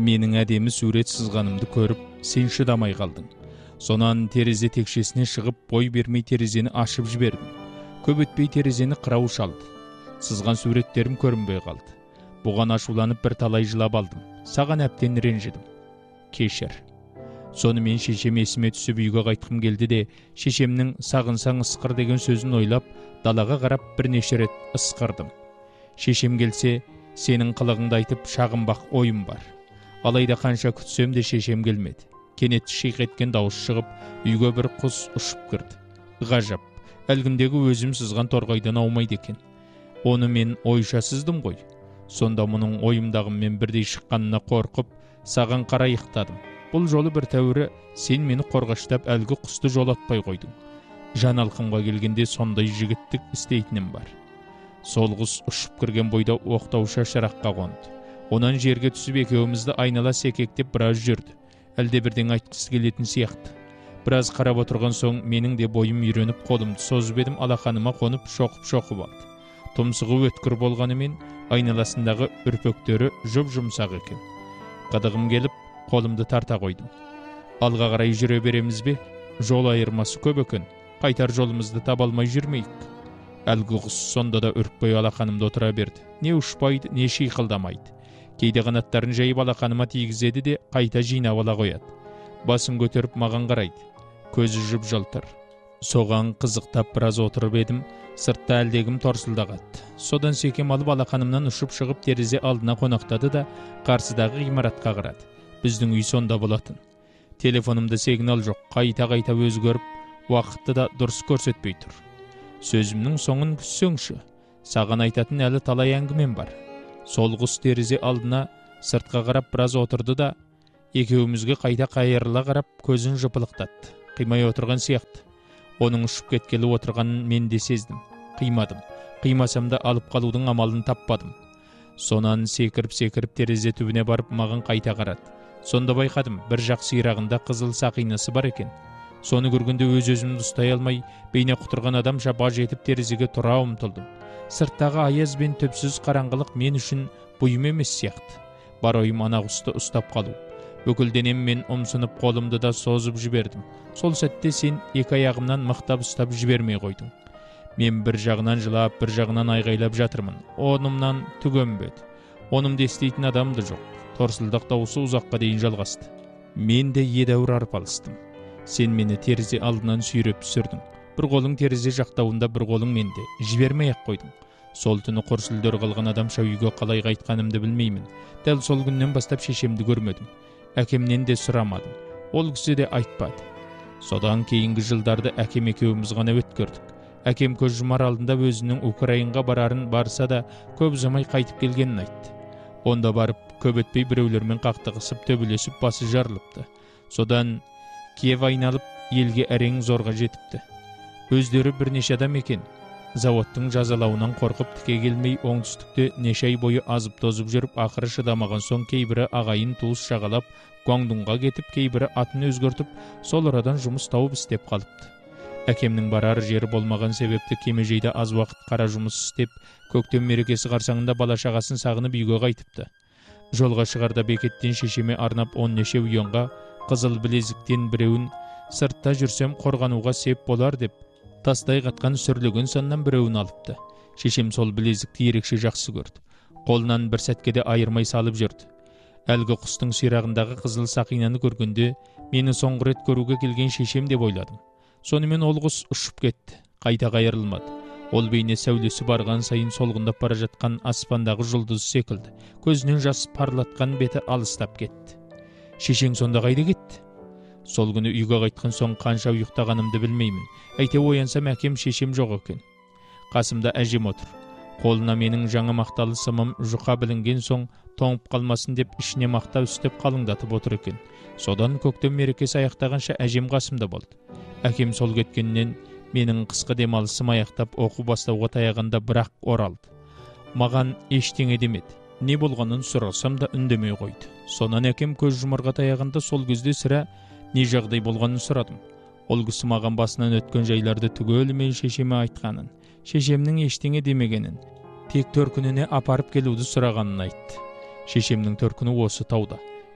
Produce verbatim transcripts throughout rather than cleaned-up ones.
Менің әдемі сурет сызғанымды көріп, сен шыдамай қалдың. Сонан терезе текшесіне шығып, бой бермей терезені ашып жібердім. Көп өтпей терезені қырау шалды. Сызған суреттерім көрінбей қалды. Бұған ашуланып бір талай жылап алдым. Саған әптен ренжідім. Кешір. Сонымен шешем есіме түсіп үйге қайтқым келді де, шешемнің сағынсаң ысқыр деген сөзін ойлап, далаға қарап бірнеше рет ысқырдым. Шешем келсе, сенің қылығыңды айтып шағынбақ ойым бар. Алайда қанша күтсем де шешем келмеді. Кенет шиқ еткен дауыс шығып, үйге бір құс ұшып кірді. Ғажап, әлгіндегі өзім сызған торғайдан аумайды екен. Оны мен ойша сыздым ғой. Сонда мұның ойымдағымен бірдей шыққанына қорқып, саған қарай ықтадым. Бұл жолы бір тәуірі сен мені қорғаштап әлгі құсты жолатпай қойдың. Жан алқымға келгенде сондай жігіттік істейтінім бар. Сол құс ұшып кірген бойда оқтауша шыраққа қонды. Онан жерге түсіп екеумізді айнала секектеп біраз жүрді. Әлде бірден айтқысы келетін сияқты. Біраз қарап отырған соң менің де бойым үйреніп қолымды созып едім, алақаныма қонып шоқып-шоқып алды. Тұмсығы өткір болғанымен айналасындағы үрпектері жұп-жұмсақ екен. Қадығым келіп, қолымды тарта қойдым. Алға қарай жүре береміз бе? Жол айырмасы көп екен. Қайтар жолымызды таба алмай жүрмейік. Әлгі құс сонда да үрікпей алақанымда отыра берді. Не ұшпайды, не шиқылдамайды. Кейде қанаттарын жайып алақаныма тигізеді де қайта жинап ала қояды. Басын көтеріп маған қарайды. Көзі жұп-жылтыр. Соған қызықтап біраз отырып едім, сыртта әлдегім торсылдағады. Содан секем алып алақанымнан ұшып шығып терезе алдына қонақтады да қарсыдағы ғимаратқа қарады. Біздің үй сонда болатын. Телефонымда сигнал жоқ, қайта-қайта өзгеріп, уақытты да дұрыс көрсетпей тұр. Сөзімнің соңын күссеңші. Саған айтатын әлі талай әңгімем бар. Сол құс терезе алдына сыртқа қарап біраз отырды да, екеумізге қайта қайырыла қарап көзін жыпылықтатты. Қимай отырған сияқты. Оның ұшып кеткелі отырғанын мен де сездім. Қимадым. Қимасам да алып қалудың амалын таппадым. Сонан секіріп-секіріп терезе түбіне барып маған қайта қарады. Сонда байқадым, бір жақ сирағында қызыл сақинасы бар екен. Соны көргенде өз-өзімді ұстай алмай, бейне құтырған адамша баж етіп терезеге тұра ұмтылдым. Сырттағы аяз бен түпсіз қараңғылық мен үшін бұйым емес сияқты. Бар ойым ана құсты ұстап қалу. Бүкіл денеммен ұмсынып қолымды да созып жібердім. Сол сәтте сен екі аяғымнан мықтап ұстап жібермей қойдың. Мен бір жағынан жылап, бір жағынан айғайлап жатырмын. Онымнан түгенбеді. Онымды естейтін адамды жоқ. Торсылдақ дауысы ұзаққа дейін жалғасты. Мен де едәуір арпалыстым. Сен мені терезе алдынан сүйреп түсірдің. Бір қолың терезе жақтауында, бір қолың менде. Жібермей-ақ қойдың. Сол түні құрсылдыр қалған адамша үйге қалай қайтқанымды білмеймін. Дәл сол күннен бастап шешемді көрмедім. Әкемнен де сұрамадым. Ол кісі де айтпады. Содан кейінгі жылдарды әкем екеуміз ғана өткөрдік. Әкем көз жұмар алдында өзінің Украинға барарын барса да көп ұзамай қайтып келгенін айтты. Онда барып көп өтпей біреулермен қақтығысып төбелесіп басы жарылыпты. Содан Киев айналып елге әрең зорға жетіпті. Өздері бірнеше адам екен. Заводтың жазалауынан қорқып тіке келмей оңтүстікте неше ай бойы азып тозып жүріп, ақыры шыдамаған соң кейбірі ағайын туыс шағалап Гуандунға кетіп, кейбірі атын өзгертіп, сол арадан жұмыс тауып істеп қалыпты. Әкемнің барар жері болмаған себепті кемежейде аз уақыт қара жұмыс істеп, көктем мерекесі қарсаңында бала шағасын сағынып үйге қайтыпты. Жолға шығарда бекеттен шешеме арнап он неше уйонға қызыл білезіктен біреуін сыртта жүрсем қорғануға сеп болар деп тастай қатқан сүрлеген саннан біреуін алыпты. Шешем сол білезікті ерекше жақсы көрді. Қолынан бір сәтке де айырмай салып жүрді. Әлгі құстың сирағындағы қызыл сақинаны көргенде мені соңғы рет көруге келген шешем деп ойладым. Сонымен ол құс ұшып кетті, қайта қайырылмады. Ол бейне сәулесі барған сайын солғындап бара жатқан аспандағы жұлдыз секілді. Көзінен жас парлатқан беті алыстап кетті. Шешең сонда қайда кетті? Сол күні үйге қайтқан соң қанша ұйықтағанымды білмеймін. Әйте оянсам әкем шешем жоқ екен. Қасымда әжем отыр. Қолына менің жаңа мақталы сымым жұқа білінген соң тоңып қалмасын деп ішіне мақта үстеп қалыңдатып отыр екен. Содан көктем мерекесі аяқтағанша әжем қасымда болды. Әкем сол кеткеннен менің қысқы демалысым аяқтап оқу бастауға таяғанда бірақ оралды. Маған ештеңе демеді. Не болғанын сұрасам да үндемей қойды. Сонан әкем көз жұмарға таяғанда сол кезде сірә не жағдай болғанын сұрадым. Ол кісі маған басынан өткен жайларды түгелімен шешеме айтқанын, шешемнің ештеңе демегенін, тек төркініне апарып келуді сұрағанын айтты. Шешемнің төркіні осы тауда.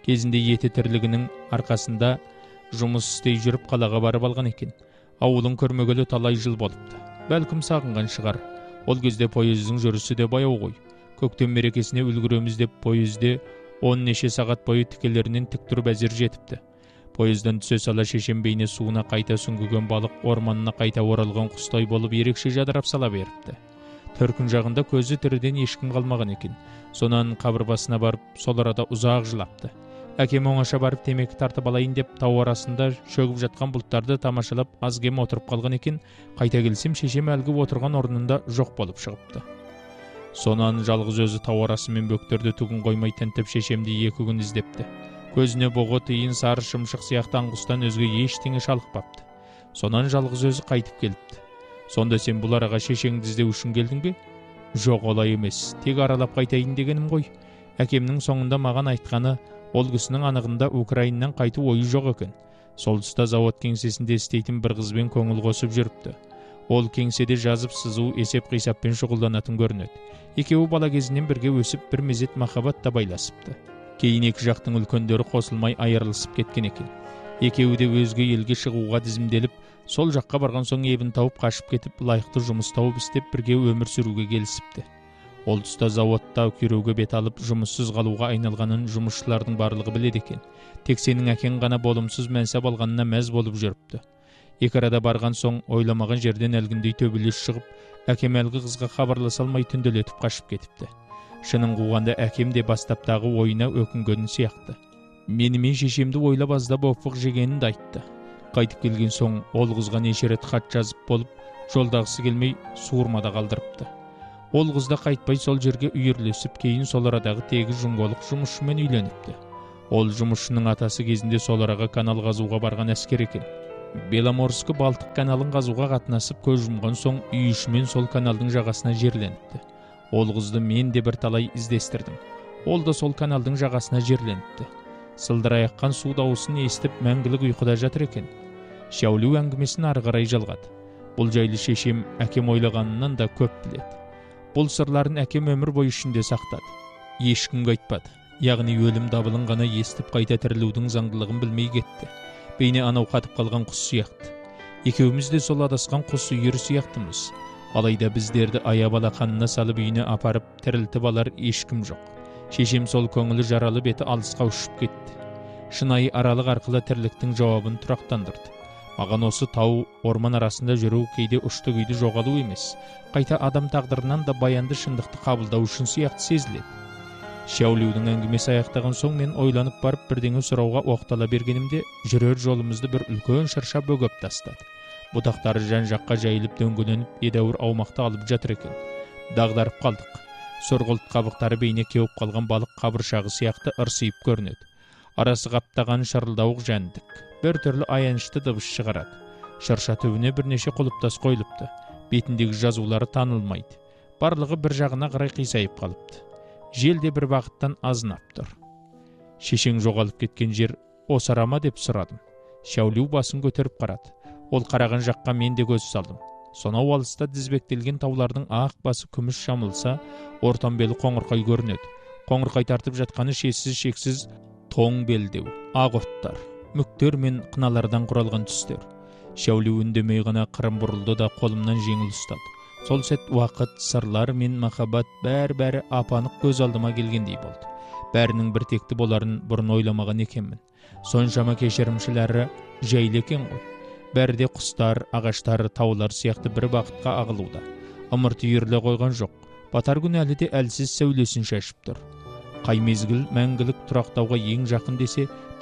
Кезінде еті тірлігінің арқасында жұмыс істей жүріп қалаға барып алған екен. Ауылын көрмегелі талай жыл болыпты. Бәлкім сағынған шығар. Ол кезде пойыздың жүрісі де баяу ғой. Көктем мерекесіне үлгіреміз деп пойызде он неше сағат бойы тікелерінен тік тұрып әзер жетіпті. Пойыздан түсе сала шешем бейне суына қайта сүңгіген балық орманына қайта оралған құстай болып ерекше жадырап сала беріпті. Төркін жағында көзі тіріден ешкім қалмаған екен. Сонан қабырбасына барып, сол арада ұзақ жылапты. Әкем оңаша барып темекі тартып алайын деп тау арасында шөгіп жатқан бұлттарды тамашалап аз кем отырып қалған екен. Қайта келсем шешем әлгі отырған орнында жоқ болып шығыпты. Сонан жалғыз өзі тау арасымен бөктерді түгін қоймай тінтіп шешемді екі күн іздепті. Көзіне бұғы тиын сары шымшық сияқты аңғыстан өзге ештеңе шалықпапты. Сонан жалғыз өзі қайтып келіпті. Сонда сен бұл араға шешеңді іздеу үшін келдің бе? Жоқ, олай емес. Тек аралап қайтайын дегенім ғой. Әкемнің соңында маған айтқаны, ол кісінің анығында Украинадан қайту ойы жоқ екен. Сол тұста завод кеңсесінде істейтін бір қызбен көңіл қосып жүріпті. Ол кеңседе жазып сызу, есеп қисаппен шұғылданатын көрінеді. Екеуі бала кезінен бірге өсіп, бір мезет махаббат та байласыпты. Кейін екі жақтың үлкендері қосылмай айырылысып кеткен екен. Екеуі де өзге елге шығуға тізімделіп, сол жаққа барған соң ебін тауып қашып кетіп, лайықты жұмыс тауып істеп бірге өмір сүруге келісіпті. Ол тұста заводта күйреуге бет алып, жұмыссыз қалуға айналғанын жұмысшылардың барлығы біледі екен. Тек сенің әкең ғана болымсыз мәнсап алғанына мәз болып жүріпті. Екі арада барған соң ойламаған жерден әлгіндей төбелес шығып, әкем әлгі қызға хабарласа алмай түнделетіп қашып кетіпті. Шынын қуғанда әкем де бастаптағы ойына өкінгенін сияқты. Менімен шешемді ойлап аздап опық жегенін де айтты. Қайтып келген соң ол қызға неше рет хат жазып болып, жолдағысы келмей суырмада қалдырыпты. Ол қызда қайтпай сол жерге үйірлесіп, кейін сол арадағы тегі жұңголық жұмысшымен үйленіпті. Ол жұмысшының атасы кезінде сол араға канал қазуға барған әскер екен. Беломорскі Балтық каналын қазуға қатынасып көз жұмған соң үй ішімен сол каналдың жағасына жерленіпті. Ол қызды мен де бір талай іздестірдім. Ол да сол каналдың жағасына жерленіпті. Сылдырай аққан су дауысын естіп мәңгілік ұйқыда жатыр екен. Шәулу әңгімесін ары қарай жалғады. Бұл жайлы шешем әкем ойлағанынан да көп біледі. Бұл сырларын әкем өмір бойы ішінде сақтады. Ешкімге айтпады. Яғни өлім дабылын ғана естіп қайта тірілудің заңдылығын білмей кетті. Бейне анау қатып қалған құс сияқты. Екеуміз де сол адасқан құс үйірі сияқтымыз. Алайда біздерді аяп алақанына салып үйіне апарып тірілтіп алар ешкім жоқ. Шешем сол көңілі жаралы беті алысқа ұшып кетті. Шынайы аралық арқылы тірліктің жауабын тұрақтандырды. Маған осы тау, орман арасында жүру кейде ұшты күйді жоғалу емес, қайта адам тағдырынан да баянды шындықты қабылдау үшін сияқты сезіледі. Шәулеудің әңгімесі аяқтаған соң мен ойланып барып бірдеңе сұрауға оқтала бергенімде жүрер жолымызды бір үлкен шырша бөгеп тастады. Бұтақтары жан-жаққа жайылып дөңгеленіп едәуір аумақты алып жатыр екен. Дағдарып қалдық. Сұрғылт қабықтары бейне кеуіп қалған балық қабыршағы сияқты ырсиып көрінеді. Арасы қаптаған шырылдауық жәндік бір түрлі аянышты дыбыс шығарады. Шырша түбіне бірнеше құлыптас қойылыпты. Бетіндегі жазулары танылмайды. Барлығы бір жағына қарай қисайып қалыпты. Жел де бір бағыттан азынап тұр. Шешең жоғалып кеткен жер осы ара ма деп сұрадым. Шәулеу басын көтеріп қарады. Ол қараған жаққа мен де көз салдым. Сонау алыста дізбектелген таулардың ақ басы күміс жамылса, ортан белі қоңырқай көрінеді. Қоңырқай тартып жатқаны шексіз шексіз тоң белдеу, ақ оттар, мүктер мен қыналардан құралған түстер. Шәулеу үндемей ғана қырын бұрылды да қолымнан жеңіл ұстады. Сол сәт уақыт, сырлар мен махаббат бәрі-бәрі апанық көз алдыма келгендей болды. Бәрінің бір текті боларын бұрын ойламаған екенмін. Соншама кешірімшілері жайлы екен ғой. Бәрі де құстар, ағаштар, таулар сияқты бір бақытқа ағылуда. Ымырт үйіріле қойған жоқ. Батар күн әлі де әлсіз сәулесін шашып тұр. Қай мезгіл мәңгілік тұрақтауға ең жақын десе,